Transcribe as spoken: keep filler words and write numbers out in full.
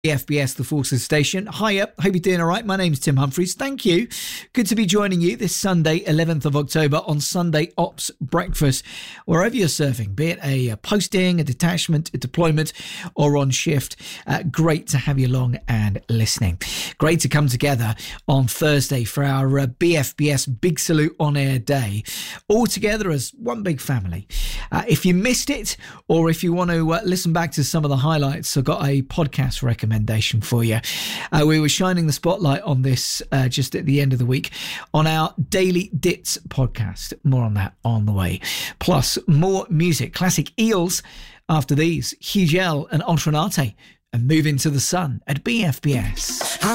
B F B S, the Forces Station. Hiya, hope you're doing all right. My name's Tim Humphreys. Thank you. Good to be joining you this Sunday, eleventh of October, on Sunday Ops Breakfast, wherever you're serving, be it a posting, a detachment, a deployment, or on shift. Uh, great to have you along and listening. Great to come together on Thursday for our uh, B F B S Big Salute On Air Day, all together as one big family. Uh, if you missed it, or if you want to uh, listen back to some of the highlights, I've got a podcast recommendation for you. Uh, we were shining the spotlight on this uh, just at the end of the week on our Daily Dits podcast. More on that on the way. Plus, more music, classic Eels after these, Hugel and Ultranate, and Move Into the Sun at B F B S.